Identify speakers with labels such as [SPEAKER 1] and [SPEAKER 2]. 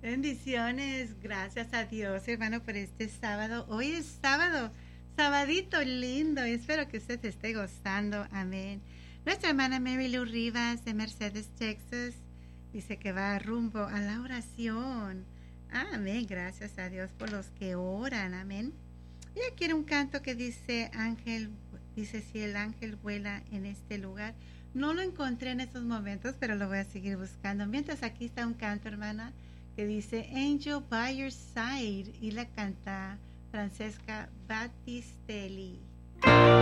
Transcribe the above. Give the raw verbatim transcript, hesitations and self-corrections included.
[SPEAKER 1] Bendiciones, gracias a Dios, hermano, por este sábado. Hoy es sábado, sabadito lindo. Espero que usted esté gozando. Amén. Nuestra hermana Mary Lou Rivas de Mercedes, Texas, dice que va rumbo a la oración. Amén. Gracias a Dios por los que oran. Amén. Ella quiere un canto que dice ángel, dice si el ángel vuela en este lugar. No lo encontré en estos momentos, pero lo voy a seguir buscando. Mientras aquí está un canto, hermana, que dice Angel by Your Side y la canta Francesca Battistelli.